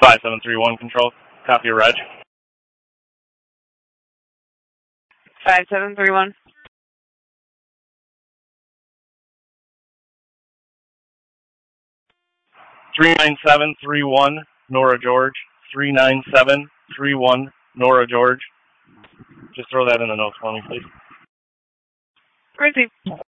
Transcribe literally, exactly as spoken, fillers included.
five seven three one control. Copy your reg. five seven three one. three nine seven three one, Nora George. three nine seven three one, Nora George. Just throw that in the notes for me, please. Receive.